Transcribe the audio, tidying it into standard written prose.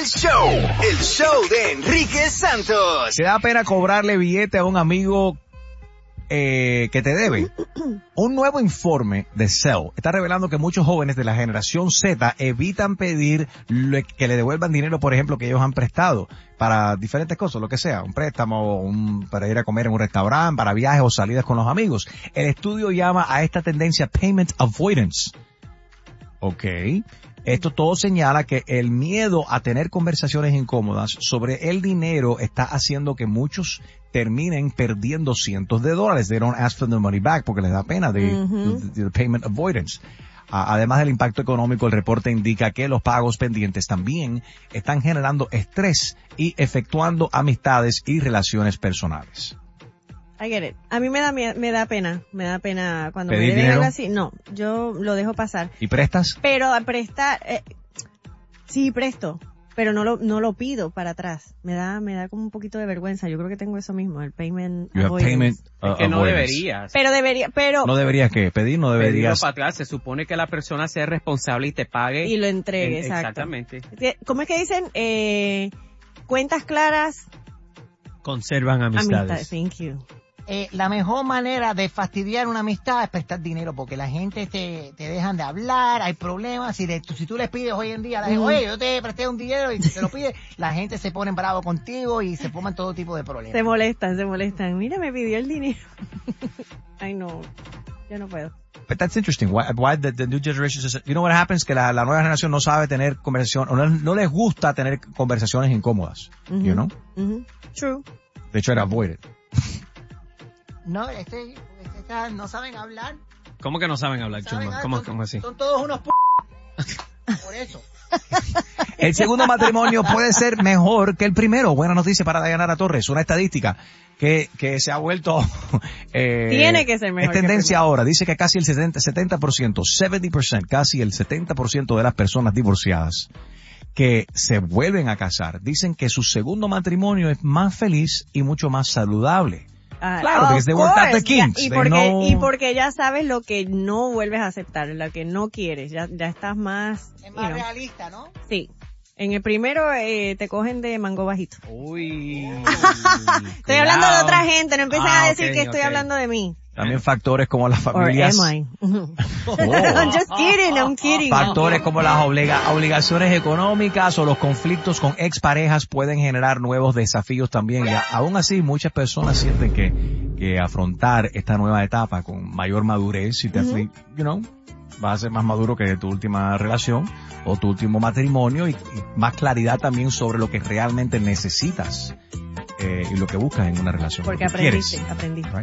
el show de Enrique Santos. ¿Te da pena cobrarle billete a un amigo que te debe? Un nuevo informe de Cell está revelando que muchos jóvenes de la generación Z evitan pedir que le devuelvan dinero, por ejemplo, que ellos han prestado para diferentes cosas, lo que sea, un préstamo, para ir a comer en un restaurante, para viajes o salidas con los amigos. El estudio llama a esta tendencia payment avoidance. Okay. Esto todo señala que el miedo a tener conversaciones incómodas sobre el dinero está haciendo que muchos terminen perdiendo cientos de dólares. They don't ask for the money back porque les da pena de payment avoidance. Además del impacto económico, el reporte indica que los pagos pendientes también están generando estrés y efectuando amistades y relaciones personales. I get it. A mí me da pena cuando me ¿Pedir deben dinero? algo así. No, yo lo dejo pasar. ¿Y prestas? Pero a prestar, sí presto, pero no lo pido para atrás. Me da como un poquito de vergüenza. Yo creo que tengo eso mismo, el payment You have avoidance. payment Es que no avoidance. deberías. Pero ¿No deberías qué? ¿Pedir? ¿No Pedirlo deberías? para atrás. Se supone que la persona sea responsable y te pague. y lo entregue, exacto. Exactamente. ¿Cómo es que dicen? Cuentas claras, Conservan amistades. Thank you. La mejor manera de fastidiar una amistad es prestar dinero, porque la gente te dejan de hablar, hay problemas. Si tú les pides hoy en día, oye, yo te presté un dinero y te lo pides, la gente se pone bravo contigo y se forman todo tipo de problemas. Se molestan. Mira, me pidió el dinero. Ay, no. Yo no puedo. But that's interesting. Why the new generation says, you know what happens? Que la nueva generación no sabe tener conversación, o no les gusta tener conversaciones incómodas. You know? True. They try to avoid it. No, no saben hablar. ¿Cómo que no saben hablar, ¿Saben Chuma? hablar? ¿Cómo así? Son todos unos por eso. El segundo matrimonio puede ser mejor que el primero. Buena noticia para Dayanara Torres. Una estadística que se ha vuelto tiene que ser mejor. Es tendencia ahora. Dice que casi el 70%, casi el 70% de las personas divorciadas que se vuelven a casar dicen que su segundo matrimonio es más feliz y mucho más saludable. Claro, porque they worked out the kinks. Y porque ya sabes lo que no vuelves a aceptar, lo que no quieres, ya estás más... Es más realista, ¿no? Sí. En el primero te cogen de mango bajito. Uy. Estoy hablando de otra gente, no empiecen a decir que estoy ok. hablando de mí. También factores como las familias. Or am I? I'm just kidding, I'm kidding. Factores como las obligaciones económicas o los conflictos con exparejas pueden generar nuevos desafíos también. Y aún así, muchas personas sienten que afrontar esta nueva etapa con mayor madurez y vas a ser más maduro que tu última relación o tu último matrimonio y más claridad también sobre lo que realmente necesitas y lo que buscas en una relación. Porque aprendiste. Right.